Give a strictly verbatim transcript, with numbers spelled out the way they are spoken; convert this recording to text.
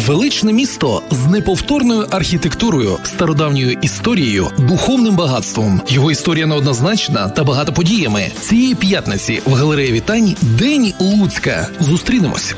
Величне місто з неповторною архітектурою, стародавньою історією, духовним багатством. Його історія неоднозначна та багата подіями. Цієї п'ятниці в галереї Вітань День Луцька. Зустрінемось.